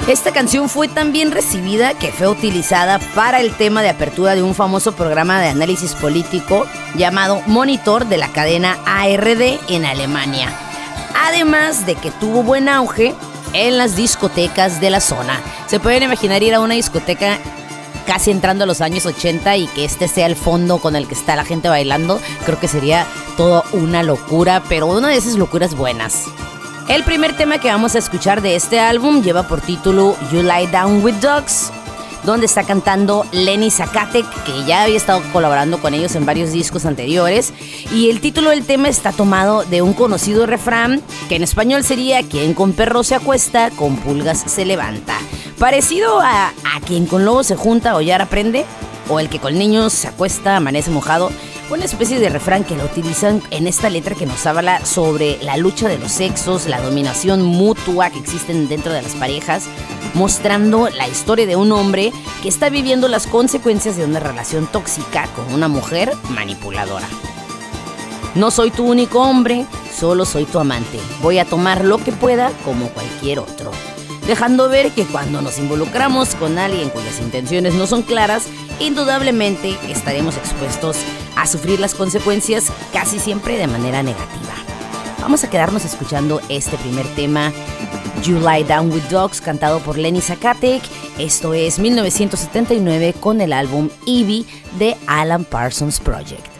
Esta canción fue tan bien recibida que fue utilizada para el tema de apertura de un famoso programa de análisis político llamado Monitor de la cadena ARD en Alemania. Además de que tuvo buen auge en las discotecas de la zona. Se pueden imaginar ir a una discoteca casi entrando a los años 80 y que este sea el fondo con el que está la gente bailando. Creo que sería todo una locura, pero una de esas locuras buenas. El primer tema que vamos a escuchar de este álbum lleva por título You Lie Down With Dogs, donde está cantando Lenny Zacatec, que ya había estado colaborando con ellos en varios discos anteriores, y el título del tema está tomado de un conocido refrán que en español sería quien con perro se acuesta, con pulgas se levanta. Parecido a quien con lobo se junta, hollar aprende, o el que con niños se acuesta, amanece mojado. Una especie de refrán que lo utilizan en esta letra que nos habla sobre la lucha de los sexos, la dominación mutua que existen dentro de las parejas, mostrando la historia de un hombre que está viviendo las consecuencias de una relación tóxica con una mujer manipuladora. No soy tu único hombre, solo soy tu amante. Voy a tomar lo que pueda como cualquier otro. Dejando ver que cuando nos involucramos con alguien cuyas intenciones no son claras, indudablemente estaremos expuestos a sufrir las consecuencias casi siempre de manera negativa. Vamos a quedarnos escuchando este primer tema, You Lie Down With Dogs, cantado por Lenny Zacatec. Esto es 1979 con el álbum Evie de Alan Parsons Project.